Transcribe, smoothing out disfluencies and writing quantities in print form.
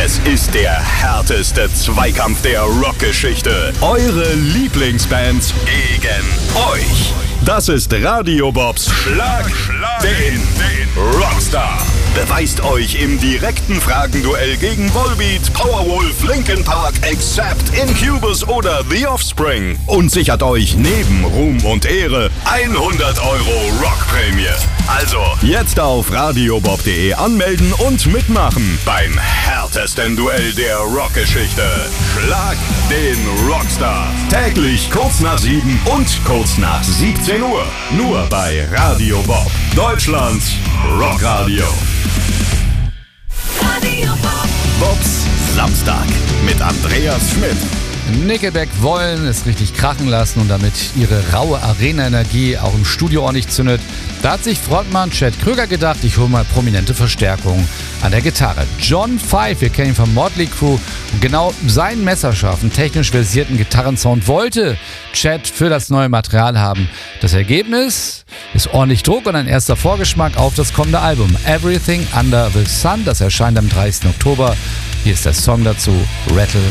Es ist der härteste Zweikampf der Rockgeschichte. Eure Lieblingsbands gegen euch. Das ist Radio Bobs Schlag den Rockstar. Beweist euch im direkten Fragenduell gegen Volbeat, Powerwolf, Linkin Park, Accept, Incubus oder The Offspring und sichert euch neben Ruhm und Ehre 100 € Rockprämie. Also jetzt auf radiobob.de anmelden und mitmachen beim härtesten Duell der Rockgeschichte. Schlag den Rockstar. Täglich kurz nach 7 und kurz nach 17 Uhr. Nur bei Radio Bob, Deutschlands Rockradio. Radio Bob. Bobs Samstag mit Andreas Schmidt. Nickelback wollen es richtig krachen lassen und damit ihre raue Arena-Energie auch im Studio ordentlich zündet. Da hat sich Frontmann Chad Kroeger gedacht, ich hole mal prominente Verstärkung an der Gitarre. John Five, wir kennen ihn vom Motley Crue, und genau seinen messerscharfen, technisch versierten Gitarrensound wollte Chad für das neue Material haben. Das Ergebnis ist ordentlich Druck und ein erster Vorgeschmack auf das kommende Album Everything Under the Sun. Das erscheint am 30. Oktober. Hier ist der Song dazu, Rattle